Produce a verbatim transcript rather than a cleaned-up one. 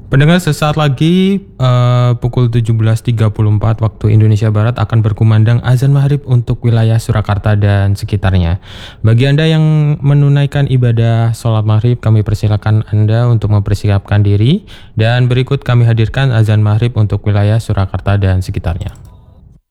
Pendengar, sesaat lagi uh, pukul tujuh belas tiga puluh empat waktu Indonesia Barat akan berkumandang azan maghrib untuk wilayah Surakarta dan sekitarnya. Bagi Anda yang menunaikan ibadah sholat maghrib, kami persilakan Anda untuk mempersiapkan diri, dan berikut kami hadirkan azan maghrib untuk wilayah Surakarta dan sekitarnya.